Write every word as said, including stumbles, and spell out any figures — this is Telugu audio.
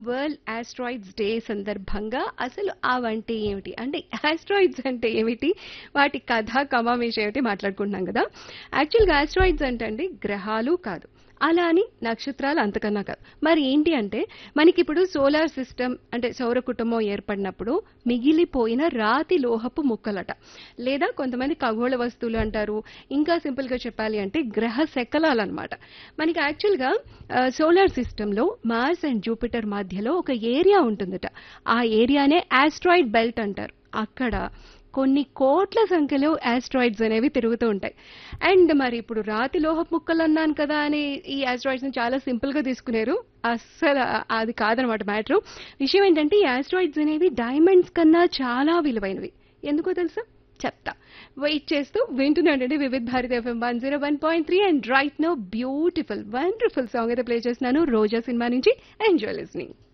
వరల్డ్ ఆస్ట్రాయిడ్స్ డే సందర్భంగా అసలు అవంటే ఏమిటి? అంటే ఆస్ట్రాయిడ్స్ అంటే ఏమిటి? వాటి కథ, కమామేషు ఏమిటి మాట్లాడుకుంటున్నాం గదా! యాక్చువల్‌గా ఆస్ట్రాయిడ్స్ అంటే అండి గ్రహాలు కాదు. అలా అని నక్షత్రాలు అంతకన్నా కాదు. మరి ఏంటి అంటే మనకిప్పుడు సోలార్ సిస్టమ్ అంటే సౌర కుటుంబం ఏర్పడినప్పుడు మిగిలిపోయిన రాతి లోహపు ముక్కలట. లేదా కొంతమంది ఖగోళ వస్తువులు అంటారు. ఇంకా సింపుల్‌గా చెప్పాలి అంటే గ్రహ శకలాలనమాట. మనకి యాక్చువల్‌గా ఆహ్, సోలార్ సిస్టమ్‌లో మార్స్ అండ్ జూపిటర్ మధ్యలో ఒక ఏరియా ఉంటుందట. ఆ ఏరియానే ఆస్ట్రాయిడ్ బెల్ట్ అంటారు. అక్కడ కొన్ని కోట్ల సంఖ్యలో ఆస్ట్రాయిడ్స్ అనేవి తిరుగుతూ ఉంటాయి. అండ్ మరి ఇప్పుడు రాతి లోహపు ముక్కలన్నాను కదా అని ఈ ఆస్ట్రాయిడ్స్‌ని చాలా సింపుల్‌గా తీసుకునేరు. అస్సలు అ అది కాదనమాట మ్యాటరు. విషయం ఏంటంటే ఈ ఆస్ట్రాయిడ్స్ అనేవి డైమండ్స్ కన్నా చాలా విలువైనవి. ఎందుకో తెలుసా? చెప్తా. వెయిట్ చేస్తూ వింటూనే ఉండండి Vividh Bharati FM one zero one point three and right now beautiful wonderful song అయితే ప్లే చేస్తున్నాను 'రోజా' సినిమా నుంచి. Enjoy listening.